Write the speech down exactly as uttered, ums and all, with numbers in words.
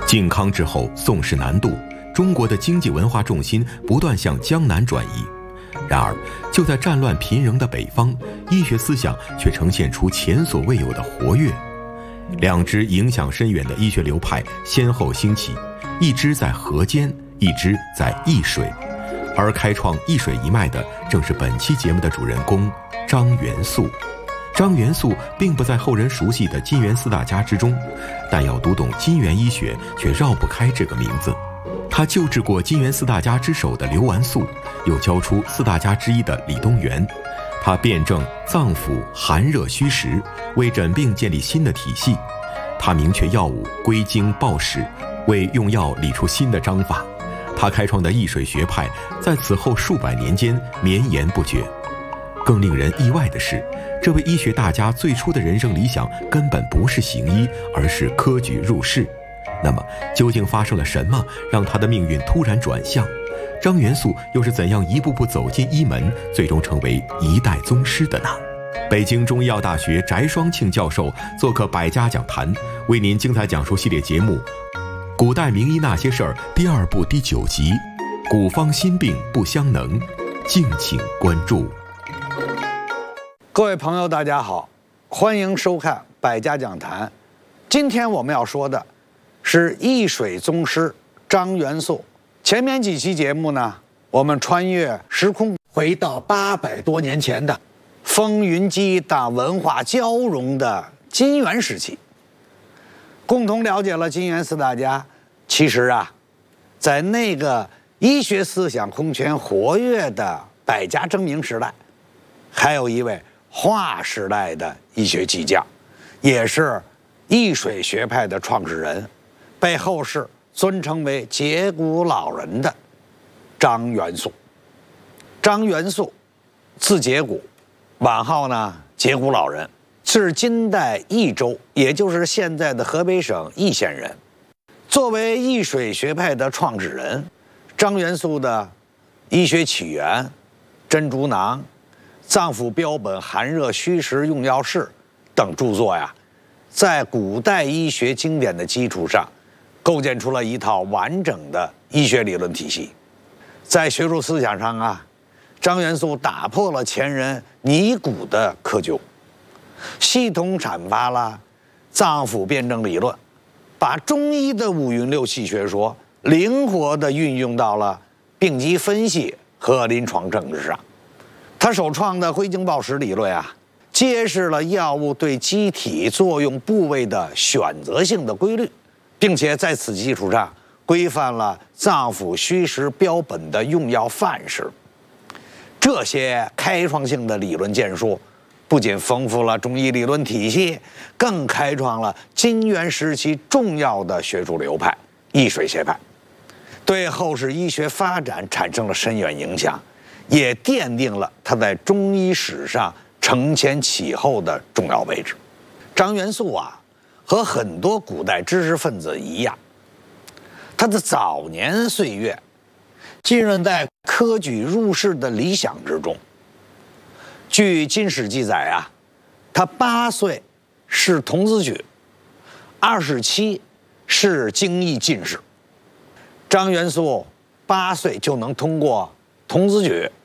靖康之后，宋室南渡，中国的经济文化重心不断向江南转移。然而，就在战乱频仍的北方，医学思想却呈现出前所未有的活跃。两支影响深远的医学流派先后兴起，一支在河间，一支在易水。而开创易水一脉的，正是本期节目的主人公张元素。张元素并不在后人熟悉的金元四大家之中，但要读懂金元医学，却绕不开这个名字。他救治过金元四大家之首的刘完素，又教出四大家之一的李东垣。他辩证脏腑寒热虚实，为诊病建立新的体系。他明确药物归经报史，为用药理出新的章法。他开创的易水学派在此后数百年间绵延不绝。更令人意外的是，这位医学大家最初的人生理想根本不是行医，而是科举入仕。那么究竟发生了什么，让他的命运突然转向？张元素又是怎样一步步走进医门，最终成为一代宗师的呢？北京中医药大学翟双庆教授做客百家讲坛，为您精彩讲述系列节目《古代名医那些事儿》第二部第九集《古方新病不相能》，敬请关注。 各位朋友，大家好，欢迎收看百家讲坛。今天我们要说的是易水宗师张元素。前面几期节目呢，我们穿越时空，回到八百多年前的风云激荡、文化交融的金元时期，共同了解了金元四大家。其实啊，在那个医学思想空前活跃的百家争鸣时代，还有一位划时代的医学巨匠，也是易水学派的创始人，被后世尊称为截骨老人的张元素。张元素字节骨，晚号呢截骨老人，是金代益州，也就是现在的河北省易县人。作为易水学派的创始人，张元素的医学起源、珍珠囊、脏腑标本、寒热虚实用药式等著作呀，在古代医学经典的基础上，构建出了一套完整的医学理论体系。在学术思想上啊，张元素打破了前人泥古的窠臼，系统阐发了脏腑辩证理论，把中医的五运六气学说灵活地运用到了病机分析和临床政治上。他首创的归经报史理论啊，揭示了药物对机体作用部位的选择性的规律，并且在此基础上规范了脏腑虚实标本的用药范式。这些开创性的理论建树，不仅丰富了中医理论体系，更开创了金元时期重要的学术流派易水学派，对后世医学发展产生了深远影响，也奠定了他在中医史上承前启后的重要位置。张元素啊，和很多古代知识分子一样，他的早年岁月浸润在科举入仕的理想之中。据金史记载啊，他八岁是童子举，二十七是京义进士。张元素八岁就能通过童子举，